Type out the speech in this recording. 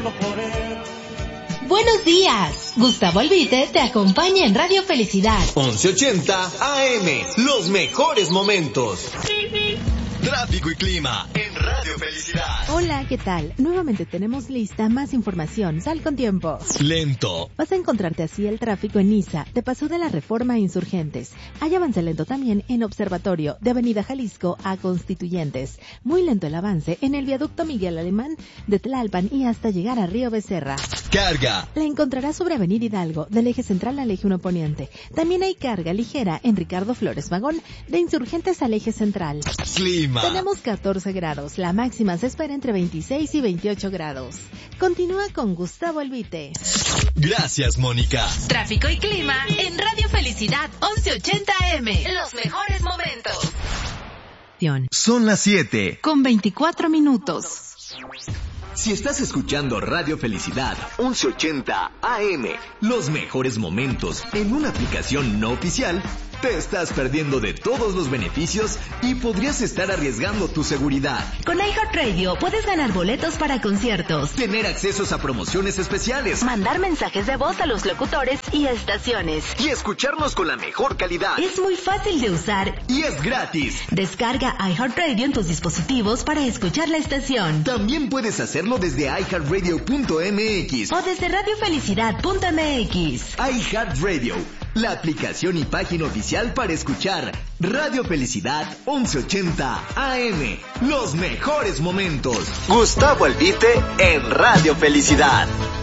solo por él. Buenos días, Gustavo Albite te acompaña en Radio Felicidad 1180 AM, los mejores momentos. Tráfico y clima en Radio Felicidad. Hola, ¿qué tal? Nuevamente tenemos lista más información. Sal con tiempo. Lento. Vas a encontrarte así el tráfico en Niza, de Paso de la Reforma a Insurgentes. Hay avance lento también en Observatorio, de Avenida Jalisco a Constituyentes. Muy lento el avance en el viaducto Miguel Alemán, de Tlalpan y hasta llegar a Río Becerra. Carga. La encontrarás sobre Avenida Hidalgo, del eje central al eje 1 poniente. También hay carga ligera en Ricardo Flores Magón, de Insurgentes al eje central. Clima. Tenemos 14 grados, la máxima se espera entre 26 y 28 grados. Continúa con Gustavo Albite. Gracias, Mónica. Tráfico y clima en Radio Felicidad 1180 AM. Los mejores momentos. Son las 7 con 24 minutos. Si estás escuchando Radio Felicidad 1180 AM, los mejores momentos en una aplicación no oficial, te estás perdiendo de todos los beneficios y podrías estar arriesgando tu seguridad. Con iHeartRadio puedes ganar boletos para conciertos, tener accesos a promociones especiales, mandar mensajes de voz a los locutores y estaciones, y escucharnos con la mejor calidad. Es muy fácil de usar y es gratis. Descarga iHeartRadio en tus dispositivos para escuchar la estación. También puedes hacerlo desde iHeartRadio.mx o desde radiofelicidad.mx. iHeartRadio, la aplicación y página oficial para escuchar Radio Felicidad 1180 AM. Los mejores momentos. Gustavo Albite en Radio Felicidad.